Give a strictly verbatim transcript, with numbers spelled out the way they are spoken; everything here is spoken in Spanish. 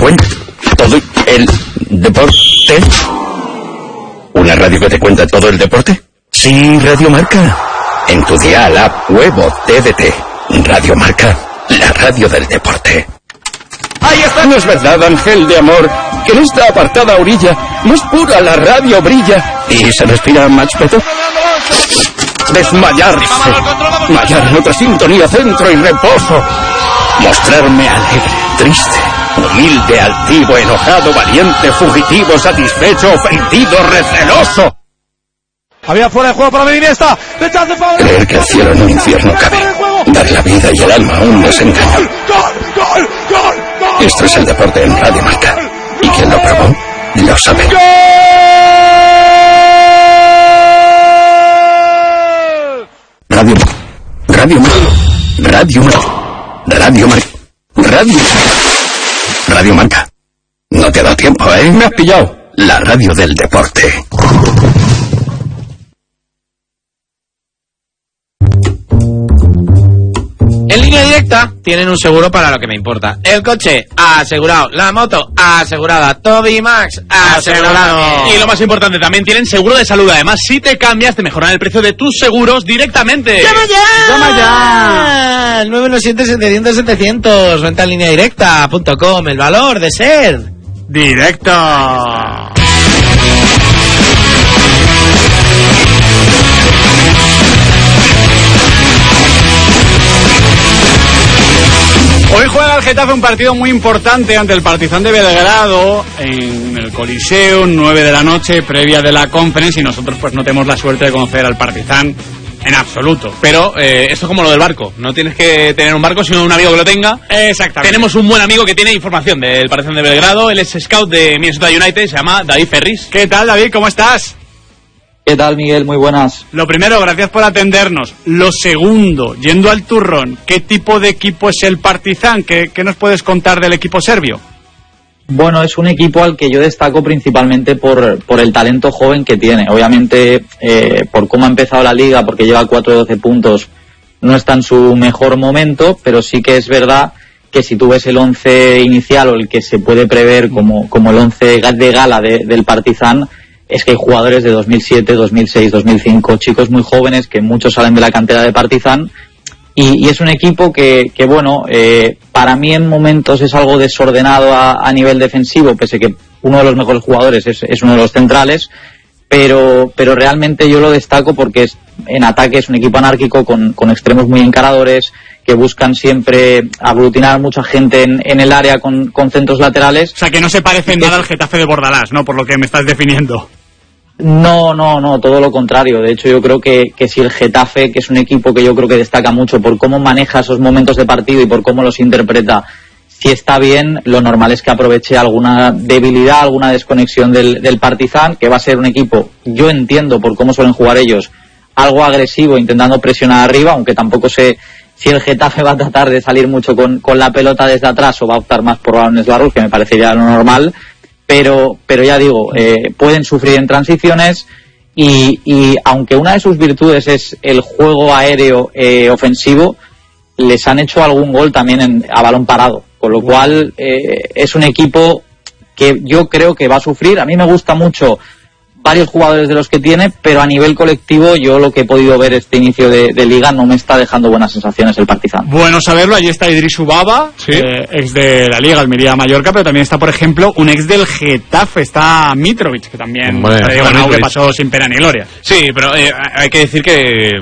cuenta todo el deporte. ¿Una radio que te cuenta todo el deporte? Sí, Radio Marca. En tu dial, app, web o T D T. Radio Marca, la radio del deporte. Ahí está. ¿No es verdad, ángel de amor, que en esta apartada orilla más pura la radio brilla y se respira más peto? Desmayarse, mallar en otra sintonía, centro y reposo. Mostrarme alegre, triste, humilde, altivo, enojado, valiente, fugitivo, satisfecho, ofendido, receloso. Había fuera de juego para venir esta. Creer que el cielo en un infierno cabe. Dar la vida y el alma a un desengaño. Esto es el deporte en Radio Marca. Y quien lo probó, lo sabe. Radio Radio Marca. Radio Marca. Radio Marca. Radio Radio Marca. No te da tiempo, ¿eh? Me has pillado. La radio del deporte. En Línea Directa tienen un seguro para lo que me importa. El coche, asegurado. La moto, asegurada. Toby Max, asegurado. Y lo más importante, también tienen seguro de salud. Además, si te cambias, te mejoran el precio de tus seguros directamente. ¡Llama ya! ¡Llama ya! nueve uno siete, setecientos, setecientos. Venta en línea directa punto com. El valor de ser directo. Hoy juega el Getafe un partido muy importante ante el Partizan de Belgrado en el Coliseo, nueve de la noche, previa de la Conference, y nosotros pues no tenemos la suerte de conocer al Partizan en absoluto. Pero eh, esto es como lo del barco, no tienes que tener un barco sino un amigo que lo tenga. Exactamente. Tenemos un buen amigo que tiene información del Partizan de Belgrado, él es scout de Minnesota United, se llama David Ferris. ¿Qué tal, David? ¿Cómo estás? ¿Qué tal, Miguel? Muy buenas. Lo primero, gracias por atendernos. Lo segundo, yendo al turrón, ¿qué tipo de equipo es el Partizan? ¿Qué, qué nos puedes contar del equipo serbio? Bueno, es un equipo al que yo destaco principalmente por, por el talento joven que tiene. Obviamente, eh, por cómo ha empezado la liga, porque lleva cuatro de doce puntos, no está en su mejor momento, pero sí que es verdad que si tú ves el once inicial o el que se puede prever como, como el once de gala de, del Partizan, es que hay jugadores de dos mil siete, dos mil seis, dos mil cinco, chicos muy jóvenes que muchos salen de la cantera de Partizan, y, y es un equipo que, que bueno, eh, para mí en momentos es algo desordenado a, a nivel defensivo, pese que uno de los mejores jugadores es, es uno de los centrales, pero, pero realmente yo lo destaco porque es, en ataque es un equipo anárquico con, con extremos muy encaradores, que buscan siempre aglutinar mucha gente en, en el área con, con centros laterales. O sea, que no se parece en nada al Getafe de Bordalás, ¿no? Por lo que me estás definiendo. No, no, no, todo lo contrario. De hecho, yo creo que, que si el Getafe, que es un equipo que yo creo que destaca mucho por cómo maneja esos momentos de partido y por cómo los interpreta, si está bien, lo normal es que aproveche alguna debilidad, alguna desconexión del, del Partizan, que va a ser un equipo, yo entiendo por cómo suelen jugar ellos, algo agresivo, intentando presionar arriba, aunque tampoco sé si el Getafe va a tratar de salir mucho con, con la pelota desde atrás o va a optar más por balones largos, que me parecería lo normal. Pero, pero ya digo, eh, pueden sufrir en transiciones y, y aunque una de sus virtudes es el juego aéreo eh, ofensivo, les han hecho algún gol también en, a balón parado, con lo cual eh, es un equipo que yo creo que va a sufrir. A mí me gusta mucho varios jugadores de los que tiene, pero a nivel colectivo yo lo que he podido ver este inicio de, de liga no me está dejando buenas sensaciones el Partizan. Bueno saberlo, allí está Idris Ubaba, ¿sí? eh, ex de la Liga Almería-Mallorca, pero también está, por ejemplo, un ex del Getafe, está Mitrovic, que también bueno, bueno, que pasó sin pena ni gloria. Sí, pero eh, hay que decir que